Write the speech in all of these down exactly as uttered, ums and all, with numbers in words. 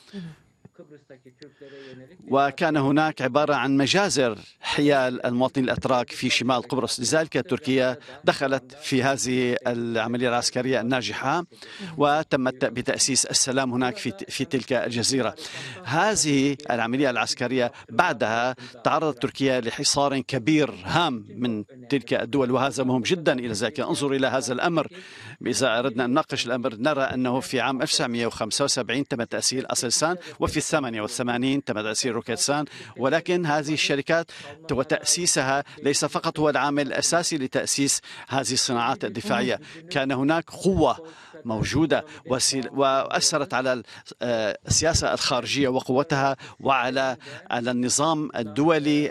وكان هناك عبارة عن مجازر حيال المواطنين الأتراك في شمال قبرص. لذلك تركيا دخلت في هذه العملية العسكرية الناجحة وتمت بتأسيس السلام هناك في في تلك الجزيرة. هذه العملية العسكرية بعدها تعرضت تركيا لحصار كبير هام من تلك الدول، وهذا مهم جدا. إلى ذلك انظر إلى هذا الأمر. إذا أردنا أن نناقش الأمر نرى أنه في عام ألف وتسعمئة وخمسة وسبعين تم تأسيس أسلسان، وفي الثمانية والثمانين تم تأسيس روكيتسان. ولكن هذه الشركات وتأسيسها ليس فقط هو العامل الأساسي لتأسيس هذه الصناعات الدفاعية، كان هناك قوة موجودة وأثرت على السياسة الخارجية وقوتها وعلى على النظام الدولي.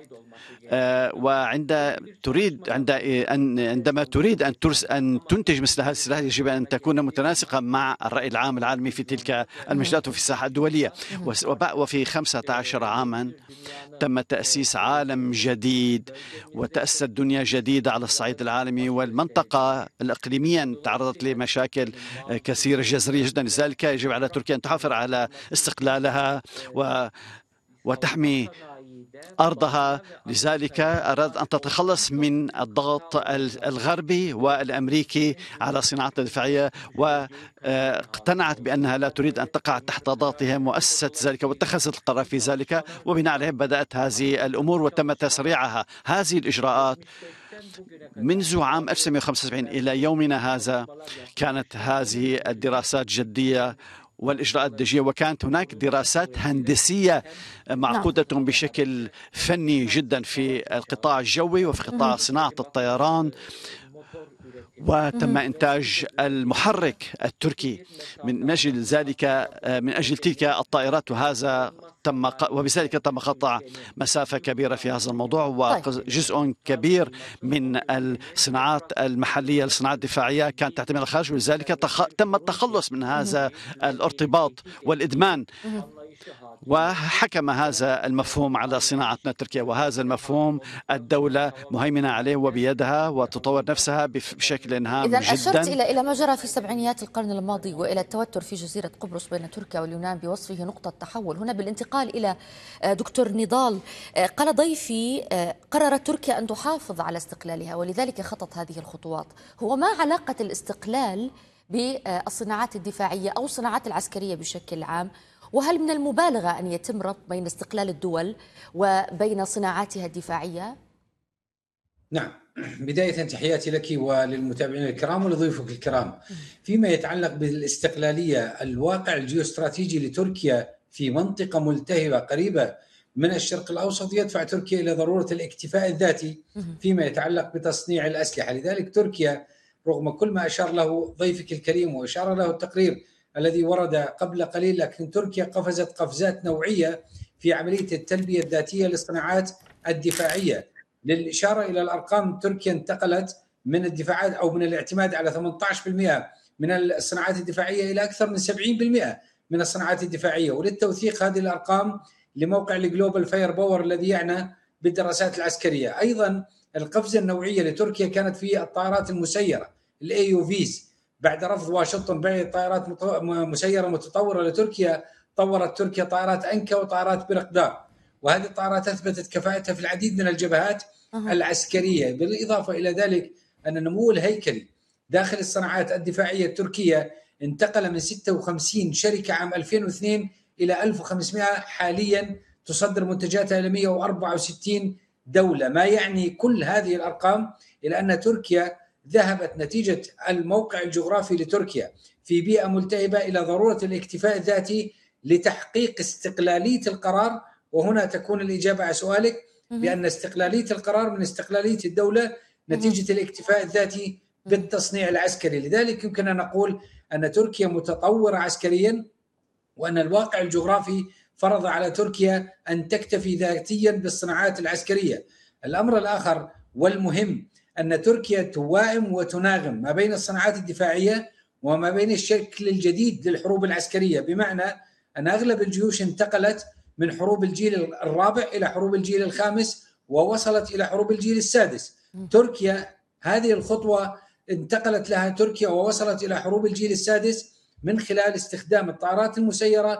وعند تريد عند عندما تريد أن ترس أن تنتج مثل هذه السلاح يجب أن تكون متناسقة مع الرأي العام العالمي في تلك المجالات وفي الساحة الدولية. وفي خمسة عشر عاما تم تأسيس عالم جديد وتأسست دنيا جديدة على الصعيد العالمي، والمنطقة الإقليميا تعرضت لمشاكل كثيرة جذرية جدا. لذلك يجب على تركيا أن تحافظ على استقلالها و وتحمي أرضها. لذلك أراد أن تتخلص من الضغط الغربي والأمريكي على صناعات الدفاعية، واقتنعت بأنها لا تريد أن تقع تحت ضغطهم وأسست ذلك واتخذت القرار في ذلك، وبناء عليه بدأت هذه الأمور وتم تسريعها. هذه الإجراءات منذ عام ألف وتسعمئة وخمسة وسبعين إلى يومنا هذا كانت هذه الدراسات جدية والإجراءات الدجية، وكانت هناك دراسات هندسية معقودة بشكل فني جدا في القطاع الجوي وفي قطاع صناعة الطيران. وتم إنتاج المحرك التركي من أجل ذلك من أجل تلك الطائرات، وهذا تم وبذلك تم قطع مسافة كبيرة في هذا الموضوع. وجزء كبير من الصناعات المحلية الصناعات الدفاعية كانت تعتمد على الخارج، ولذلك تم التخلص من هذا الارتباط والإدمان. وحكم هذا المفهوم على صناعتنا تركيا، وهذا المفهوم الدولة مهيمنة عليه وبيدها وتطور نفسها بشكل هام جدا. إذا أشرت إلى إلى ما جرى في سبعينيات القرن الماضي وإلى التوتر في جزيرة قبرص بين تركيا واليونان بوصفه نقطة تحول. هنا بالانتقال إلى دكتور نضال، قال ضيفي قررت تركيا أن تحافظ على استقلالها ولذلك خطت هذه الخطوات. هو ما علاقة الاستقلال بالصناعات الدفاعية أو الصناعات العسكرية بشكل عام؟ وهل من المبالغة أن يتم ربط بين استقلال الدول وبين صناعاتها الدفاعية؟ نعم، بداية تحياتي لك وللمتابعين الكرام ولضيوفك الكرام. فيما يتعلق بالاستقلالية، الواقع الجيوستراتيجي لتركيا في منطقة ملتهبة قريبة من الشرق الأوسط يدفع تركيا إلى ضرورة الاكتفاء الذاتي فيما يتعلق بتصنيع الأسلحة. لذلك تركيا رغم كل ما أشار له ضيفك الكريم وأشار له التقرير الذي ورد قبل قليل، لكن تركيا قفزت قفزات نوعية في عملية التلبية الذاتية للصناعات الدفاعية. للإشارة إلى الأرقام، تركيا انتقلت من الدفاعات أو من الاعتماد على ثمانية عشر بالمئة من الصناعات الدفاعية إلى أكثر من سبعين بالمئة من الصناعات الدفاعية. وللتوثيق هذه الأرقام لموقع الجلوبال فاير باور الذي يعنى بالدراسات العسكرية، أيضا القفزة النوعية لتركيا كانت في الطائرات المسيرة الاي يو فيز. بعد رفض واشنطن بيع طائرات مسيرة متطورة لتركيا، طورت تركيا طائرات أنكا وطائرات برقدار، وهذه الطائرات أثبتت كفاءتها في العديد من الجبهات العسكرية. بالإضافة إلى ذلك أن النمو الهيكلي داخل الصناعات الدفاعية التركية انتقل من ستة وخمسين شركة عام ألفين واثنين إلى ألف وخمسمئة حاليا تصدر منتجاتها إلى مئة وأربعة وستين دولة. ما يعني كل هذه الأرقام إلى أن تركيا ذهبت نتيجة الموقع الجغرافي لتركيا في بيئة ملتهبة إلى ضرورة الاكتفاء الذاتي لتحقيق استقلالية القرار. وهنا تكون الإجابة على سؤالك بأن استقلالية القرار من استقلالية الدولة نتيجة الاكتفاء الذاتي بالتصنيع العسكري. لذلك يمكن أن نقول أن تركيا متطورة عسكريا، وأن الواقع الجغرافي فرض على تركيا أن تكتفي ذاتيا بالصناعات العسكرية. الأمر الآخر والمهم أن تركيا توائم وتناغم ما بين الصناعات الدفاعية وما بين الشكل الجديد للحروب العسكرية، بمعنى أن أغلب الجيوش انتقلت من حروب الجيل الرابع إلى حروب الجيل الخامس ووصلت إلى حروب الجيل السادس. تركيا هذه الخطوة انتقلت لها تركيا ووصلت إلى حروب الجيل السادس من خلال استخدام الطائرات المسيرة